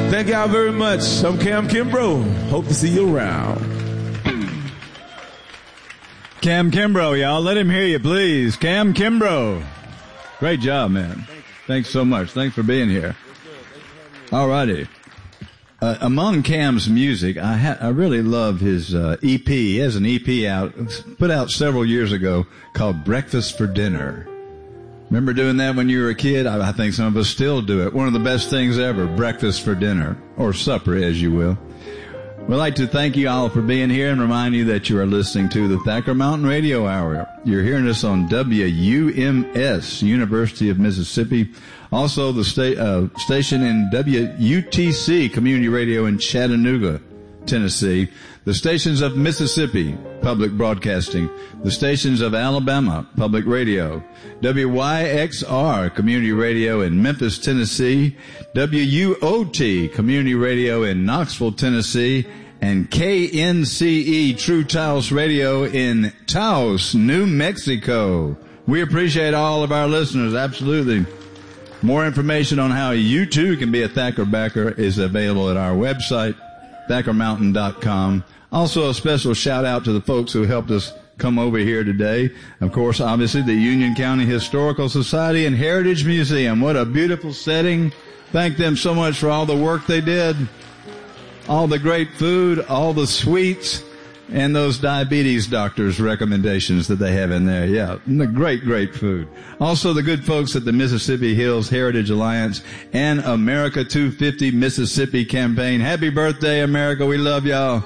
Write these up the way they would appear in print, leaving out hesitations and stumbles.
Thank y'all very much. I'm Cam Kimbrough. Hope to see you around. Cam Kimbrough, y'all. Let him hear you, please. Cam Kimbrough. Great job, man. Thanks so much. Thanks for being here. All righty. Among Cam's music, I really love his EP. He has an EP out, put out several years ago, called Breakfast for Dinner. Remember doing that when you were a kid? I think some of us still do it. One of the best things ever, breakfast for dinner, or supper, as you will. We'd like to thank you all for being here and remind you that you are listening to the Thacker Mountain Radio Hour. You're hearing us on WUMS, University of Mississippi. Also, the station in WUTC, Community Radio in Chattanooga, Tennessee. The stations of Mississippi, Public Broadcasting. The stations of Alabama, Public Radio. WYXR, Community Radio in Memphis, Tennessee. WUOT, Community Radio in Knoxville, Tennessee. And KNCE, True Taos Radio in Taos, New Mexico. We appreciate all of our listeners, absolutely. More information on how you too can be a Thacker backer is available at our website, ThackerMountain.com. Also, a special shout out to the folks who helped us come over here today. Of course, obviously, the Union County Historical Society and Heritage Museum. What a beautiful setting. Thank them so much for all the work they did. All the great food, all the sweets, and those diabetes doctors' recommendations that they have in there. Yeah, the great, great food. Also, the good folks at the Mississippi Hills Heritage Alliance and America 250 Mississippi campaign. Happy birthday, America. We love y'all.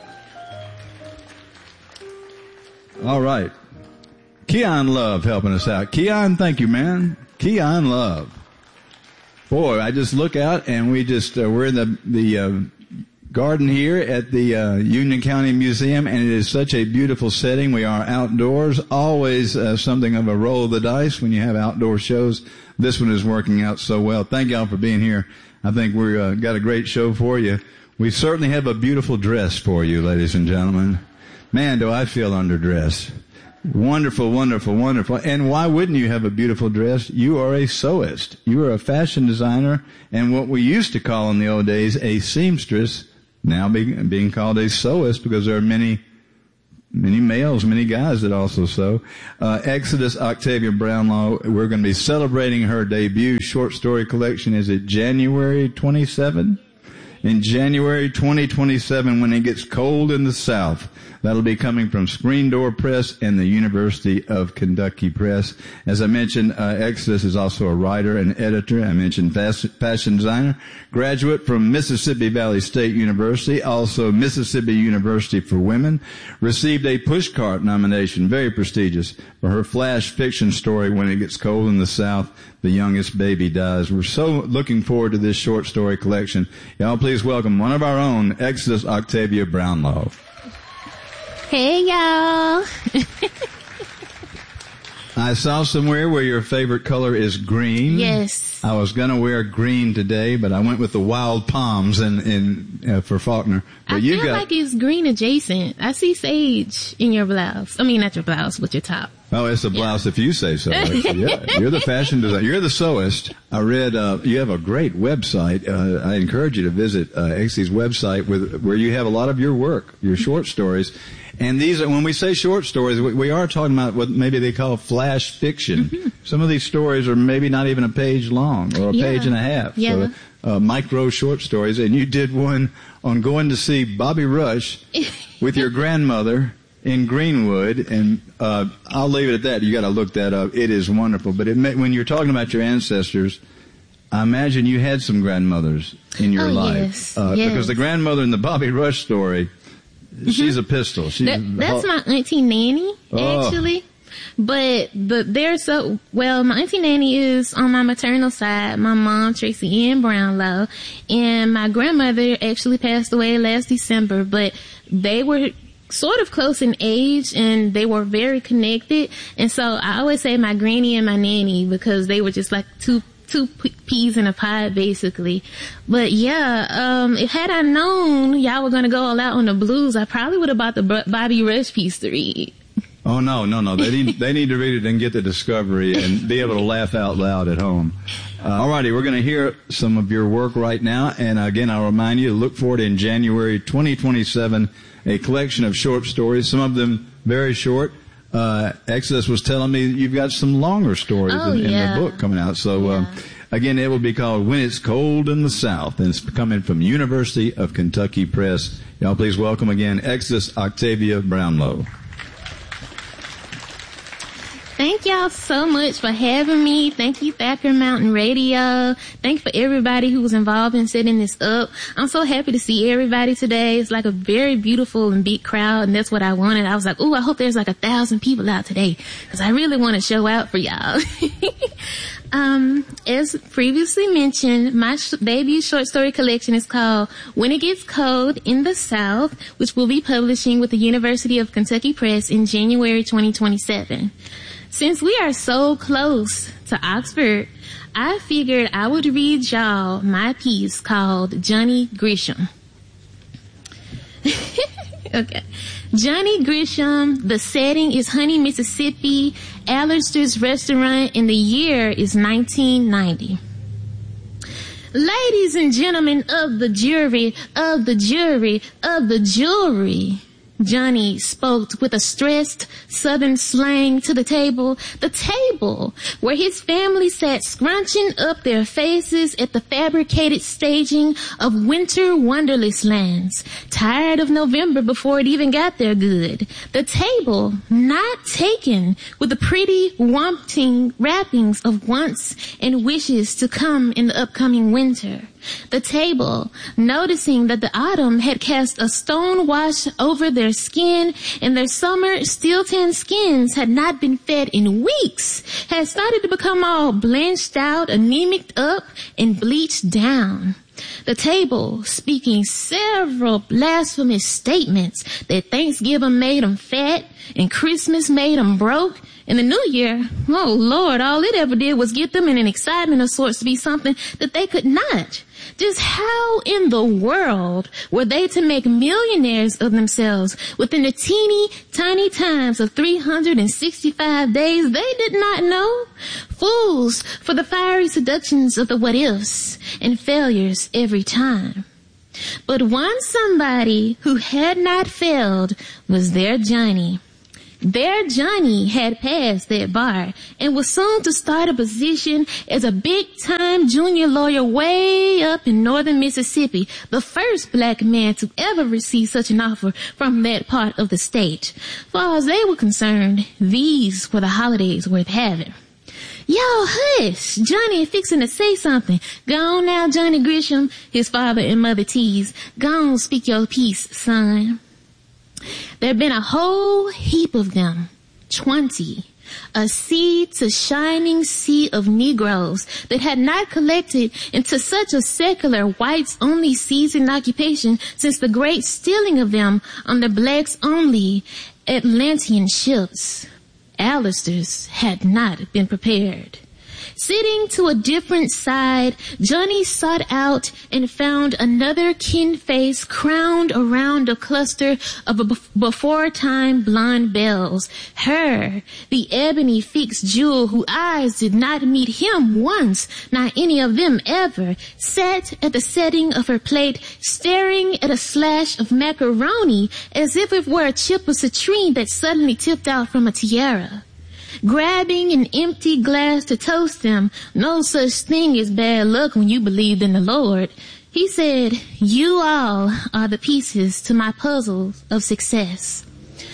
All right. Keon Love helping us out. Keon, thank you, man. Keon Love. Boy, I just look out and we just, we're in the garden here at the Union County Museum, and it is such a beautiful setting. We are outdoors. Always something of a roll of the dice when you have outdoor shows. This one is working out so well. Thank y'all for being here. I think we've got a great show for you. We certainly have a beautiful dress for you, ladies and gentlemen. Man, do I feel underdressed. Wonderful, wonderful, wonderful. And why wouldn't you have a beautiful dress? You are a sewist. You are a fashion designer, and what we used to call in the old days a seamstress, now being called a sewist, because there are many males, many guys that also sew. Exodus Octavia Brownlaw, we're going to be celebrating her debut short story collection. Is it January 27? In January 2027, when it gets cold in the South. That'll be coming from Screen Door Press and the University of Kentucky Press. As I mentioned, Exodus is also a writer and editor. I mentioned fashion designer, graduate from Mississippi Valley State University, also Mississippi University for Women. Received a Pushcart nomination, very prestigious, for her flash fiction story, When It Gets Cold in the South, The Youngest Baby Dies. We're so looking forward to this short story collection. Y'all please welcome one of our own, Exodus Octavia Brownlaw. Hey, y'all. I saw somewhere where your favorite color is green. Yes. I was going to wear green today, but I went with the wild palms for Faulkner. But I feel like it's green adjacent. I see sage in your blouse. I mean, not your blouse, but your top. Oh, it's a blouse if you say so. Yeah, you're the fashion designer. You're the sewist. I read you have a great website. I encourage you to visit Exy's website where you have a lot of your work, your short stories. And these are, when we say short stories, we are talking about what maybe they call flash fiction. Mm-hmm. Some of these stories are maybe not even a page long or a page and a half. Yeah. So, micro short stories. And you did one on going to see Bobby Rush with your grandmother in Greenwood. And I'll leave it at that. You got to look that up. It is wonderful. But when you're talking about your ancestors, I imagine you had some grandmothers in your life. Yes. Because the grandmother in the Bobby Rush story, she's a pistol. That's my Auntie Nanny, actually. But they're my Auntie Nanny is on my maternal side, my mom, Tracy Ann Brownlow, and my grandmother actually passed away last December, but they were sort of close in age and they were very connected. And so I always say my granny and my nanny because they were just like two peas in a pod, basically. But had I known y'all were going to go all out on the blues, I probably would have bought the Bobby Rush piece to read. Oh, no. They need to read it and get the discovery and be able to laugh out loud at home. All righty, we're going to hear some of your work right now. And again, I'll remind you to look forward in January 2027, a collection of short stories, some of them very short. Exodus was telling me that you've got some longer stories in the book coming out. So, again, it will be called When It's Cold in the South, and it's coming from University of Kentucky Press. Y'all please welcome again Exodus Octavia Brownlow. Thank y'all so much for having me. Thank you, Thacker Mountain Radio. Thank you for everybody who was involved in setting this up. I'm so happy to see everybody today. It's like a very beautiful and big crowd, and that's what I wanted. I was like, I hope there's like 1,000 people out today, because I really want to show out for y'all. As previously mentioned, my debut short story collection is called When It Gets Cold in the South, which will be publishing with the University of Kentucky Press in January 2027. Since we are so close to Oxford, I figured I would read y'all my piece called Johnny Grisham. Okay. Johnny Grisham, the setting is Honey, Mississippi, Allister's restaurant, and the year is 1990. Ladies and gentlemen of the jury, Johnny spoke with a stressed southern slang to the table where his family sat scrunching up their faces at the fabricated staging of winter wonderless lands, tired of November before it even got there good. The table not taken with the pretty wanting wrappings of wants and wishes to come in the upcoming winter. The table, noticing that the autumn had cast a stone wash over their skin and their summer steel-tanned skins had not been fed in weeks, had started to become all blanched out, anemic up, and bleached down. The table, speaking several blasphemous statements that Thanksgiving made them fat and Christmas made them broke, and the New Year, oh Lord, all it ever did was get them in an excitement of sorts to be something that they could not. Just how in the world were they to make millionaires of themselves within the teeny tiny times of 365 days? They did not know. Fools for the fiery seductions of the what-ifs and failures every time. But one somebody who had not failed was their Johnny. Their Johnny had passed that bar and was soon to start a position as a big-time junior lawyer way up in northern Mississippi, the first black man to ever receive such an offer from that part of the state. Far as they were concerned, these were the holidays worth having. Yo, hush! Johnny fixing to say something. Go on now, Johnny Grisham, his father and mother teased. Go on, speak your piece, son. There'd been a whole heap of them, 20, a sea to shining sea of Negroes that had not collected into such a secular whites-only seasoned occupation since the great stealing of them on the blacks-only Atlantean ships. Allister's had not been prepared. Sitting to a different side, Johnny sought out and found another kin face crowned around a cluster of before-time blonde belles. Her, the ebony fixed jewel whose eyes did not meet him once, not any of them ever, sat at the setting of her plate, staring at a slash of macaroni as if it were a chip of citrine that suddenly tipped out from a tiara. Grabbing an empty glass to toast them, no such thing as bad luck when you believed in the Lord, he said, "You all are the pieces to my puzzle of success."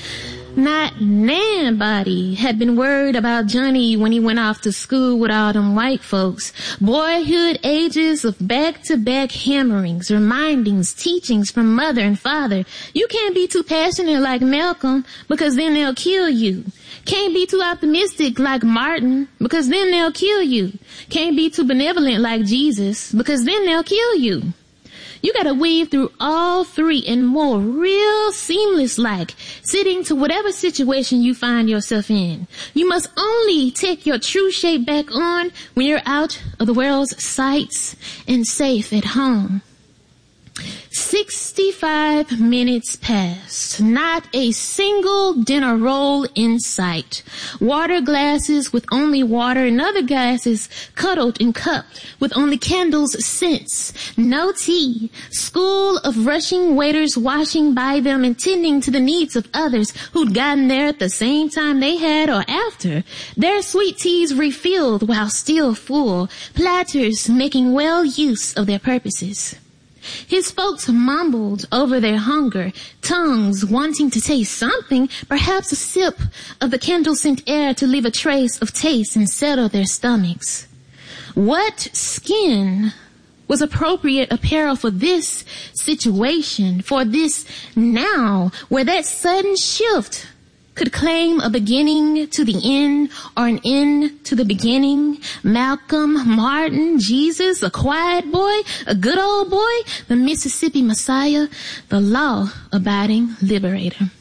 Not nobody had been worried about Johnny when he went off to school with all them white folks. Boyhood ages of back-to-back hammerings, remindings, teachings from mother and father. You can't be too passionate like Malcolm because then they'll kill you. Can't be too optimistic like Martin because then they'll kill you. Can't be too benevolent like Jesus because then they'll kill you. You gotta weave through all three and more real seamless like, sitting to whatever situation you find yourself in. You must only take your true shape back on when you're out of the world's sights and safe at home. See 65 minutes passed. Not a single dinner roll in sight. Water glasses with only water and other glasses cuddled and cupped with only candles' scents. No tea. School of rushing waiters washing by them and tending to the needs of others who'd gotten there at the same time they had or after. Their sweet teas refilled while still full. Platters making well use of their purposes. His folks mumbled over their hunger, tongues wanting to taste something, perhaps a sip of the candle-scent air to leave a trace of taste and settle their stomachs. What skin was appropriate apparel for this situation, for this now, where that sudden shift could claim a beginning to the end or an end to the beginning? Malcolm, Martin, Jesus, a quiet boy, a good old boy, the Mississippi Messiah, the law-abiding liberator.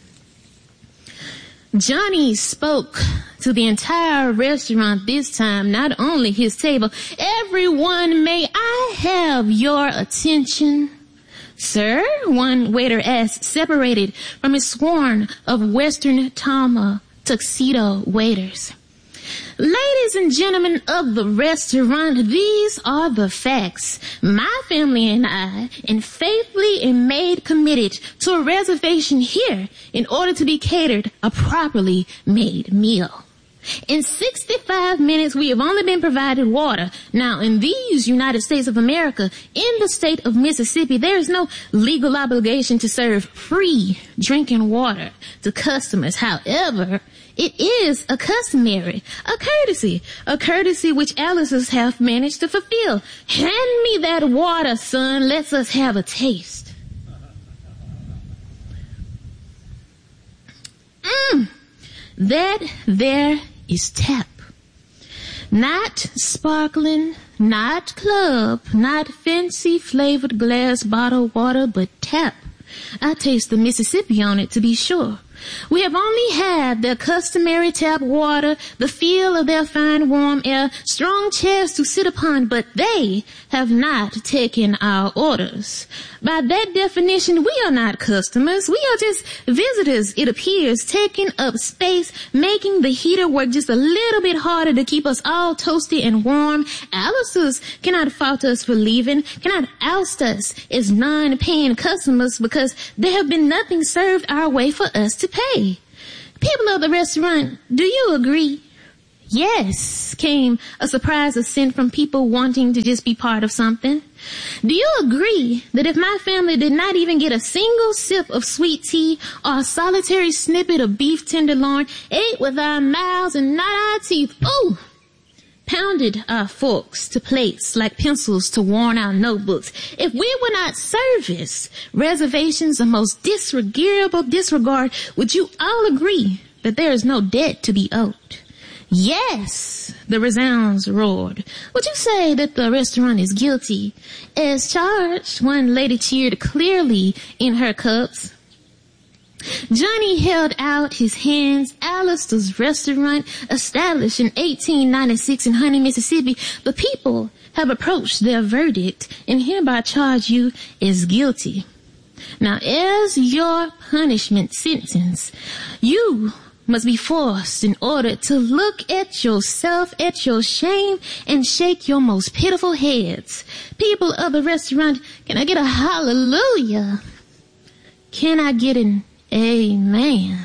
Johnny spoke to the entire restaurant this time, not only his table. Everyone, may I have your attention? Sir, one waiter asked, separated from his swarm of Western Tama tuxedo waiters. Ladies and gentlemen of the restaurant, these are the facts. My family and I, and faithfully and made committed to a reservation here in order to be catered a properly made meal. In 65 minutes, we have only been provided water. Now, in these United States of America, in the state of Mississippi, there is no legal obligation to serve free drinking water to customers. However, it is a courtesy which Alice's have managed to fulfill. Hand me that water, son. Let's us have a taste. That there is tap. Not sparkling, not club, not fancy flavored glass bottle water, but tap. I taste the Mississippi on it to be sure. We have only had their customary tap water, the feel of their fine warm air, strong chairs to sit upon, but they have not taken our orders. By that definition, we are not customers. We are just visitors, it appears, taking up space, making the heater work just a little bit harder to keep us all toasty and warm. Alice's cannot fault us for leaving, cannot oust us as non-paying customers because there have been nothing served our way for us to pay. People of the restaurant, do you agree? Yes, came a surprise assent from people wanting to just be part of something. Do you agree that if my family did not even get a single sip of sweet tea or a solitary snippet of beef tenderloin, ate with our mouths and not our teeth, pounded our forks to plates like pencils to worn out notebooks, if we were not serviced reservations of most disregardable disregard, would you all agree that there is no debt to be owed? Yes, the resounds roared. Would you say that the restaurant is guilty as charged? One lady cheered clearly in her cups. Johnny held out his hands. Alice's restaurant, established in 1896 in Honey, Mississippi. The people have approached their verdict and hereby charge you as guilty. Now, as your punishment sentence, you must be forced in order to look at yourself, at your shame, and shake your most pitiful heads. People of the restaurant, can I get a hallelujah? Can I get an amen?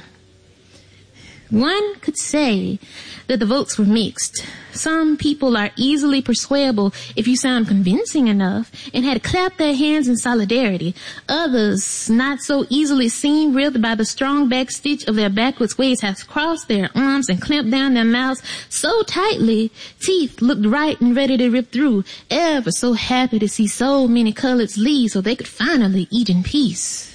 One could say that the votes were mixed. Some people are easily persuadable if you sound convincing enough and had clapped their hands in solidarity. Others, not so easily seen, writhed by the strong backstitch of their backwards ways, have crossed their arms and clamped down their mouths so tightly, teeth looked right and ready to rip through, ever so happy to see so many coloreds leave so they could finally eat in peace.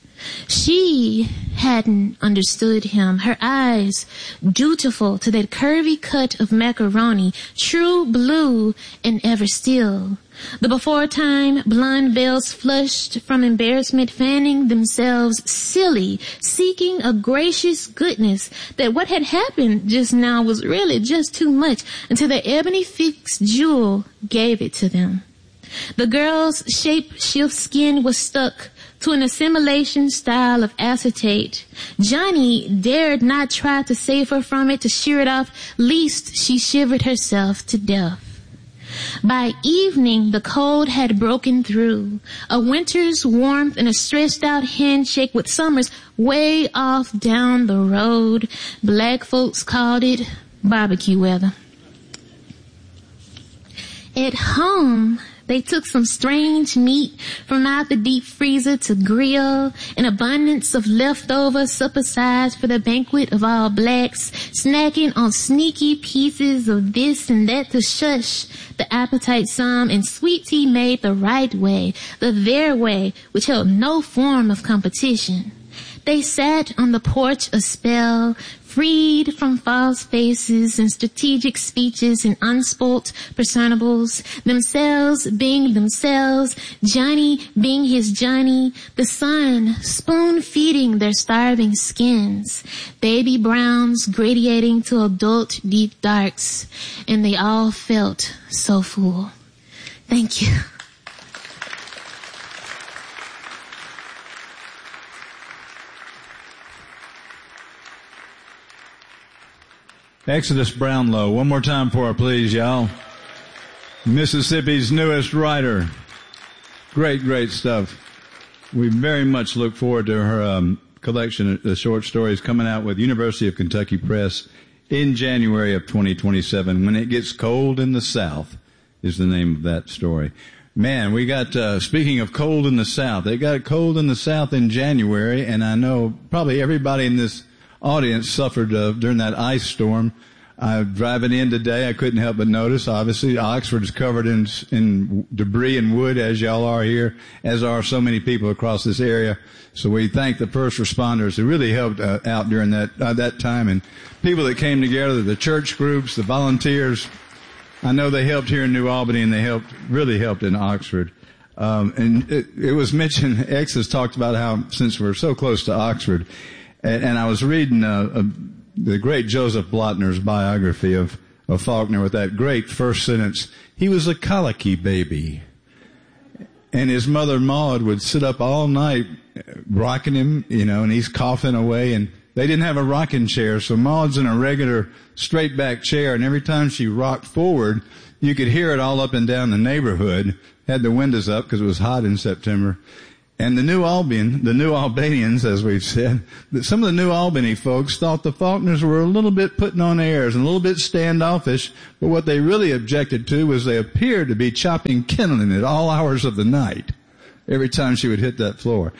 She hadn't understood him. Her eyes, dutiful to that curvy cut of macaroni, true blue and ever still. The before-time blonde veils flushed from embarrassment, fanning themselves silly, seeking a gracious goodness that what had happened just now was really just too much until the ebony fixed jewel gave it to them. The girl's shape-shift skin was stuck to an assimilation style of acetate. Johnny dared not try to save her from it, to shear it off, lest she shivered herself to death. By evening, the cold had broken through. A winter's warmth and a stretched-out handshake with summers way off down the road. Black folks called it barbecue weather. At home, they took some strange meat from out the deep freezer to grill, an abundance of leftover supper size for the banquet of all blacks, snacking on sneaky pieces of this and that to shush the appetite some, and sweet tea made the right way, the their way, which held no form of competition. They sat on the porch a spell, freed from false faces and strategic speeches and unspoilt personables, themselves being themselves, Johnny being his Johnny, the sun spoon-feeding their starving skins, baby browns gradiating to adult deep darks, and they all felt so full. Thank you. Exodus Brownlow. One more time for her, please, y'all. Mississippi's newest writer. Great stuff. We very much look forward to her collection of short stories coming out with University of Kentucky Press in January of 2027. When It Gets Cold in the South is the name of that story. Man, we got, speaking of cold in the South, they got cold in the South in January, and I know probably everybody in this audience suffered during that ice storm. Driving in today, I couldn't help but notice, obviously, Oxford is covered in debris and wood, as y'all are here, as are so many people across this area. So we thank the first responders who really helped out during that time, and people that came together, the church groups, the volunteers. I know they helped here in New Albany, and they really helped in Oxford. And it was mentioned, X has talked about how, since we're so close to Oxford, and I was reading the great Joseph Blotner's biography of Faulkner with that great first sentence. He was a colicky baby. And his mother Maud would sit up all night rocking him, and he's coughing away, and they didn't have a rocking chair, so Maud's in a regular straight back chair, and every time she rocked forward, you could hear it all up and down the neighborhood. Had the windows up because it was hot in September. And the New Albanians, as we've said, some of the New Albany folks thought the Faulkners were a little bit putting on airs and a little bit standoffish, but what they really objected to was they appeared to be chopping kindling at all hours of the night, every time she would hit that floor.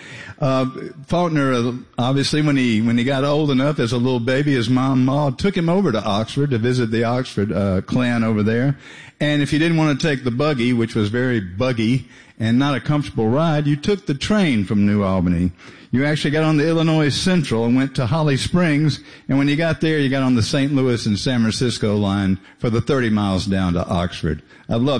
Faulkner, obviously, when he got old enough as a little baby, his mom, Maud, took him over to Oxford to visit the Oxford clan over there. And if you didn't want to take the buggy, which was very buggy and not a comfortable ride, you took the train from New Albany. You actually got on the Illinois Central and went to Holly Springs, and when you got there, you got on the St. Louis and San Francisco line for the 30 miles down to Oxford. I love